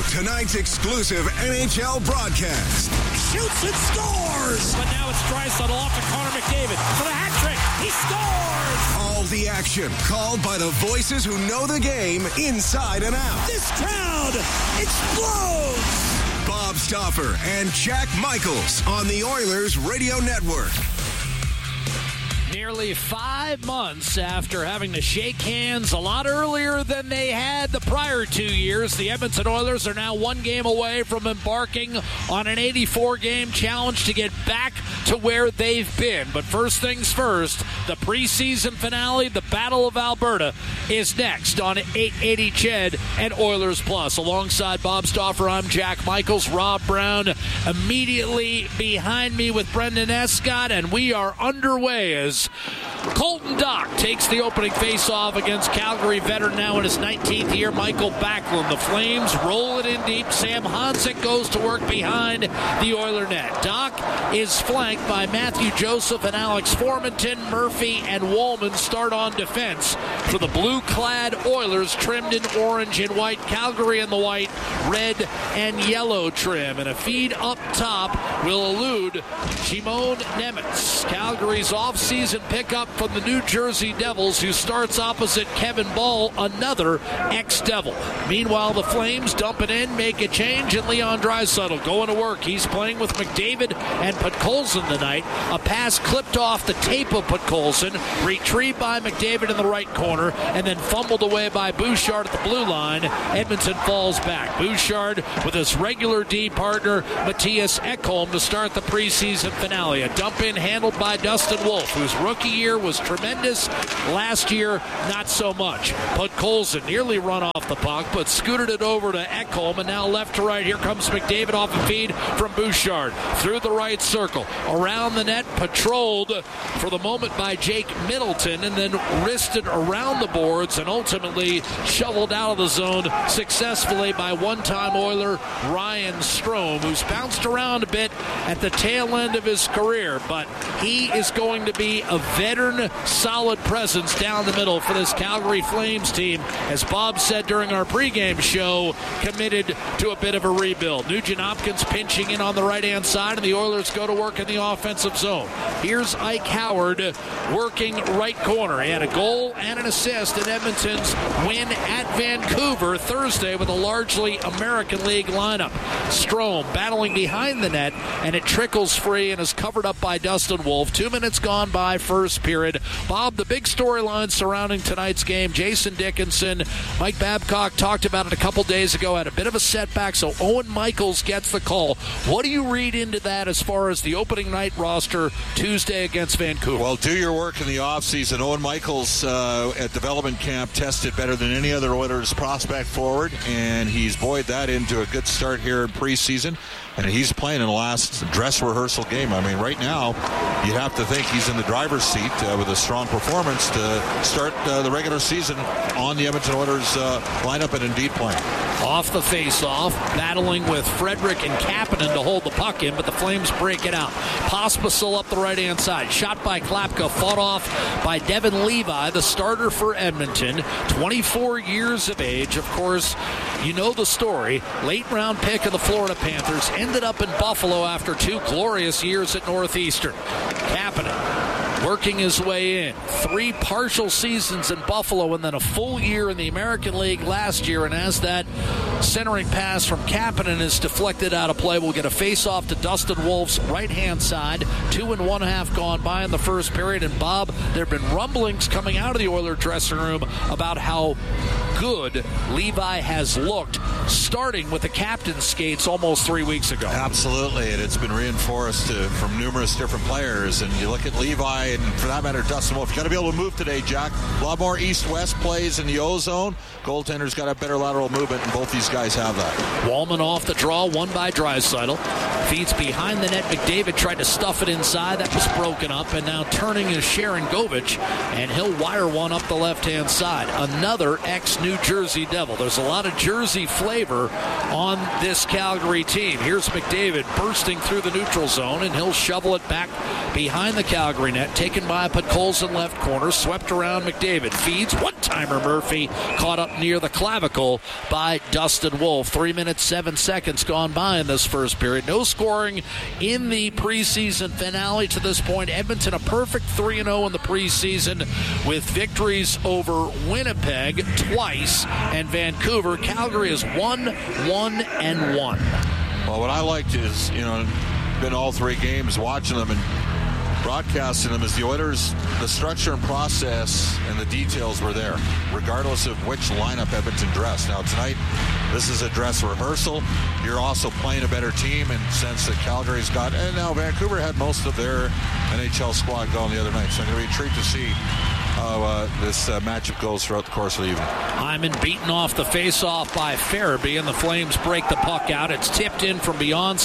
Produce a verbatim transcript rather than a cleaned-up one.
tonight's exclusive N H L broadcast. Shoots and scores! But now it's Draisaitl off to Connor McDavid for the hat trick. He scores! All the action called by the voices who know the game inside and out. This crowd explodes! Bob Stauffer and Jack Michaels on the Oilers Radio Network. Nearly five months after having to shake hands a lot earlier than they had the prior two years, the Edmonton Oilers are now one game away from embarking on an eighty-four game challenge to get back to where they've been. But first things first, the preseason finale, the Battle of Alberta, is next on eight eighty C H E D and Oilers Plus. Alongside Bob Stauffer, I'm Jack Michaels. Rob Brown immediately behind me with Brendan Escott, and we are underway as Colton Dach takes the opening face-off against Calgary veteran now in his nineteenth year, Michael Backlund. The Flames roll it in deep. Sam Honzek goes to work behind the Oiler net. Dach is flanked by Matthew Joseph and Alex Formenton. Murphy and Wallman start on defense for the blue-clad Oilers, trimmed in orange and white. Calgary in the white, red, and yellow trim. And a feed up top will elude Shimon Nemitz, Calgary's off-season pickup from the New Jersey Devils, who starts opposite Kevin Ball, another ex-Devil. Meanwhile, the Flames dump it in, make a change, and Leon Draisaitl going to work. He's playing with McDavid and Podkolzin tonight. A pass clipped off the tape of Podkolzin, retrieved by McDavid in the right corner, and then fumbled away by Bouchard at the blue line. Edmonton falls back. Bouchard with his regular D partner, Matthias Ekholm, to start the preseason finale. A dump in handled by Dustin Wolf, whose rookie year was tremendous. Last year, not so much. Podkolzin nearly run off the puck, but scooted it over to Ekholm, and now left to right. Here comes McDavid off a feed from Bouchard. Through the right circle. Around the net, patrolled for the moment by Jake Middleton, and then wristed around the boards and ultimately shoveled out of the zone successfully by one-time Oiler Ryan Strome, who's bounced around a bit at the tail end of his career, but he is going to be a veteran, solid presence down the middle for this Calgary Flames team, as Bob said during our pregame show, committed to a bit of a rebuild. Nugent Hopkins pinching in on the right-hand side, and the Oilers go to work in the offensive zone. Here's Ike Howard working right corner. He had a goal and an assist in Edmonton's win at Vancouver Thursday with a largely American League lineup. Strome battling behind the net, and it trickles free and is covered up by Dustin Wolf. Two minutes gone by first period. Bob, the big storyline surrounding tonight's game, Jason Dickinson, Mike Babcock talked about it a couple days ago, had a bit of a setback, so Owen Michaels gets the call. What do you read into that as far as the opening night roster Tuesday against Vancouver? Well, do your work in the offseason. Owen Michaels uh, at development camp tested better than any other Oilers prospect forward, and he's buoyed that into a good start here in preseason. And he's playing in the last dress rehearsal game. I mean, right now, you have to think he's in the driver's seat uh, with a strong performance to start uh, the regular season on the Edmonton Oilers uh, lineup and indeed playing. Off the face-off, battling with Frederick and Kapanen to hold the puck in, but the Flames break it out. Pospisil up the right-hand side. Shot by Klapka, fought off by Devin Levi, the starter for Edmonton. twenty-four years of age. Of course, you know the story. Late round pick of the Florida Panthers. Ended up in Buffalo after two glorious years at Northeastern. Kapanen working his way in. Three partial seasons in Buffalo and then a full year in the American League last year. And as that centering pass from Kapanen is deflected out of play, we'll get a face-off to Dustin Wolf's right-hand side. Two and one half gone by in the first period. And Bob, there have been rumblings coming out of the Oilers dressing room about how good Levi has looked, starting with the captain's skates almost three weeks ago. Absolutely, and it's been reinforced uh, from numerous different players. And you look at Levi, and for that matter, Dustin Wolf, you got to be able to move today, Jack. A lot more east-west plays in the O-zone. Goaltender's got a better lateral movement, and both these guys have that. Wallman off the draw, won by Draisaitl. Feeds behind the net. McDavid tried to stuff it inside. That was broken up, and now turning is Sharon Govich, and he'll wire one up the left-hand side. Another ex-New Jersey Devil. There's a lot of Jersey flavor on this Calgary team. Here's McDavid bursting through the neutral zone, and he'll shovel it back behind the Calgary net. Taken by Podkolzin left corner, swept around McDavid. Feeds one-timer Murphy, caught up near the clavicle by Dustin Boston Wolf. Three minutes, seven seconds gone by in this first period. No scoring in the preseason finale to this point. Edmonton a perfect three and oh in the preseason with victories over Winnipeg twice and Vancouver. Calgary is one, one, and one. Well, what I liked is, you know, been all three games, watching them and broadcasting them, is the Oilers, the structure and process and the details were there, regardless of which lineup Edmonton dressed. Now, tonight, this is a dress rehearsal. You're also playing a better team in the sense that Calgary's got, and now Vancouver had most of their N H L squad going the other night. So it's going to be a treat to see how uh, this uh, matchup goes throughout the course of the evening. Hyman beaten off the face-off by Farabee, and the Flames break the puck out. It's tipped in from beyond